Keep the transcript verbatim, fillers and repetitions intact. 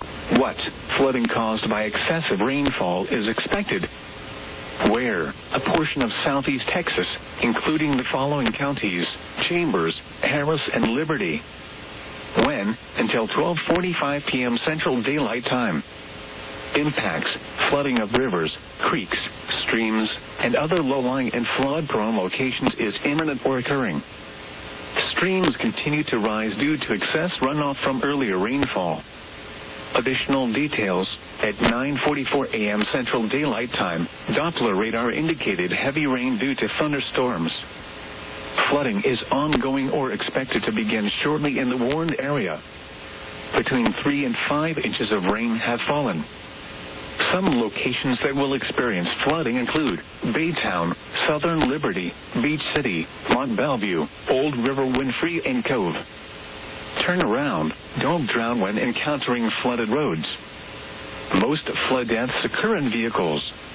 What flooding caused by excessive rainfall is expected? Where? A portion of southeast Texas, including the following counties: Chambers, Harris, and Liberty. When? Until twelve forty-five p m Central Daylight Time. Impacts: flooding of rivers, creeks, streams, and other low-lying and flood-prone locations is imminent or occurring. Streams continue to rise due to excess runoff from earlier rainfall. Additional details: at nine forty-four a m Central Daylight Time, Doppler radar indicated heavy rain due to thunderstorms. Flooding is ongoing or expected to begin shortly in the warned area. Between three and five inches of rain have fallen. Some locations that will experience flooding include Baytown, Southern Liberty, Beach City, Mont Belvieu, Old River Winfrey, and Cove. Turn around. Don't drown when encountering flooded roads. Most flood deaths occur in vehicles.